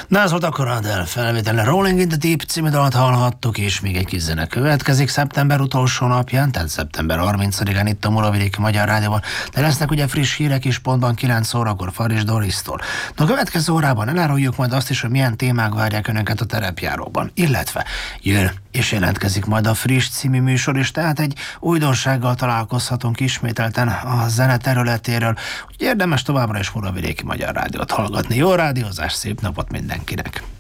Na, ez volt akkor Adele felvétele. Rolling in the Deep című dalt hallhattuk, és még egy kis zene következik szeptember utolsó napján, tehát szeptember 30-án itt a Muravidéki Magyar Rádióban, de lesznek ugye friss hírek is, pontban 9 órakor Faris Dorisztól. Na, a következő órában eláruljuk majd azt is, hogy milyen témák várják önöket a terepjáróban, illetve jön és jelentkezik majd a Friss című műsor is, tehát egy újdonsággal találkozhatunk ismételten a zene területéről, úgyhogy érdemes továbbra is Muravidéki Magyar Rádiót hallgatni. Jó rádiózás, szép napot mindenkinek!